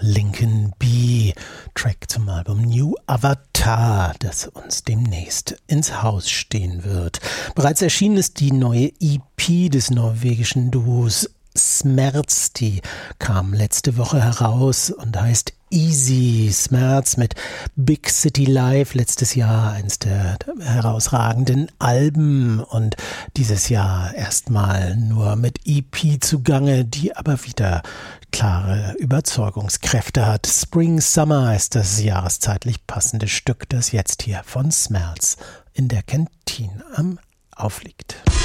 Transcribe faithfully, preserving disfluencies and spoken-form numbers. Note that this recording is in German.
Lincoln B, Track zum Album New Avatar, das uns demnächst ins Haus stehen wird. Bereits erschienen ist die neue E P des norwegischen Duos Smerz, die kam letzte Woche heraus und heißt Easy. Smerz mit Big City Live, letztes Jahr eins der herausragenden Alben und dieses Jahr erstmal nur mit E P zugange, die aber wieder klare Überzeugungskräfte hat. Spring Summer ist das jahreszeitlich passende Stück, das jetzt hier von Smerz in der Kantine am aufliegt.